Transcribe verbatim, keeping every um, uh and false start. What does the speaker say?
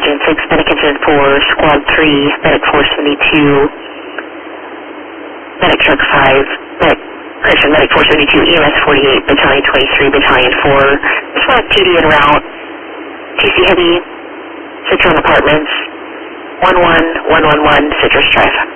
Engine six, Medic Engine four, Squad three, Medic four seventy-two, Medic Truck five, Medic, correction, Medic four seventy-two, E M S forty-eight, Battalion twenty-three, Battalion four, Squad T D en route, T C Heavy, Citron Apartments, one one one one one, Citrus Drive.